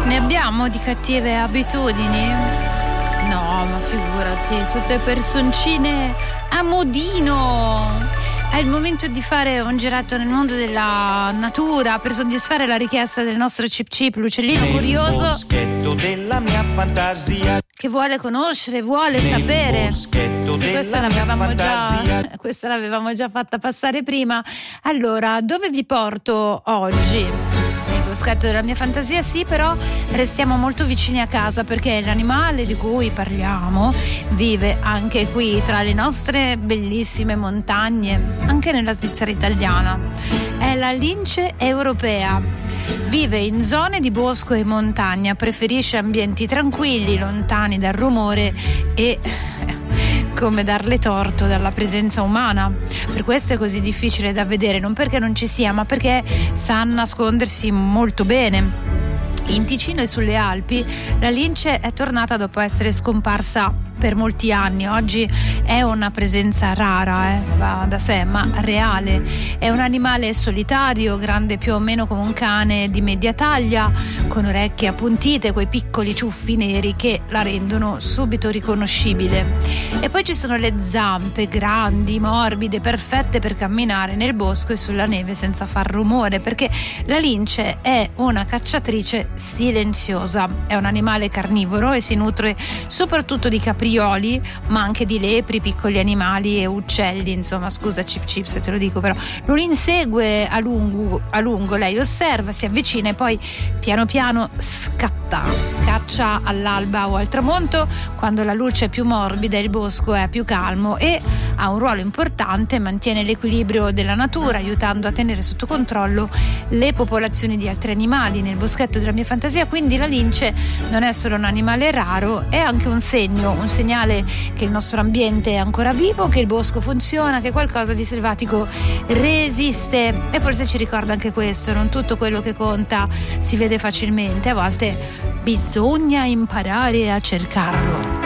Ne abbiamo di cattive abitudini? No, ma figurati, tutte personcine a modino. È il momento di fare un girato nel mondo della natura per soddisfare la richiesta del nostro Cip Cip, l'uccellino curioso boschetto della mia fantasia, che vuole conoscere, vuole sapere. Questa l'avevamo già fatta passare prima. Allora, dove vi porto oggi? Boschetto della mia fantasia, sì, però restiamo molto vicini a casa, perché l'animale di cui parliamo vive anche qui tra le nostre bellissime montagne, anche nella Svizzera italiana. È la lince europea. Vive in zone di bosco e montagna, preferisce ambienti tranquilli, lontani dal rumore e come darle torto dalla presenza umana. Per questo è così difficile da vedere, non perché non ci sia, ma perché sa nascondersi molto bene. In Ticino e sulle Alpi la lince è tornata dopo essere scomparsa per molti anni. Oggi è una presenza rara, va da sé, ma reale. È un animale solitario, grande più o meno come un cane di media taglia, con orecchie appuntite, quei piccoli ciuffi neri che la rendono subito riconoscibile. E poi ci sono le zampe grandi, morbide, perfette per camminare nel bosco e sulla neve senza far rumore, perché la lince è una cacciatrice silenziosa. È un animale carnivoro e si nutre soprattutto di caprioli, ma anche di lepri, piccoli animali e uccelli. Insomma, scusa Cip Cip se te lo dico, però non insegue a lungo. Lei osserva, si avvicina e poi piano piano scatta. Caccia all'alba o al tramonto, quando la luce è più morbida e il bosco è più calmo, e ha un ruolo importante, mantiene l'equilibrio della natura, aiutando a tenere sotto controllo le popolazioni di altri animali. Nel boschetto della mia fantasia, quindi, la lince non è solo un animale raro, è anche un segnale che il nostro ambiente è ancora vivo, che il bosco funziona, che qualcosa di selvatico resiste. E forse ci ricorda anche questo: non tutto quello che conta si vede facilmente, a volte bisogna imparare a cercarlo.